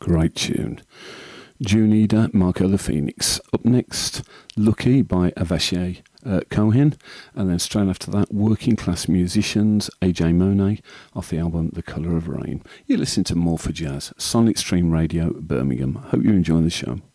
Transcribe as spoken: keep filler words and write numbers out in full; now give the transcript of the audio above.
Great tune. Junida, Marco the Phoenix. Up next, Lucky by Avishai uh, Cohen. And then straight after that, Working Class Musicians, A J Monet, off the album The Colour of Rain. You're listening to More for Jazz, Sonic Stream Radio, Birmingham. Hope you're enjoying the show.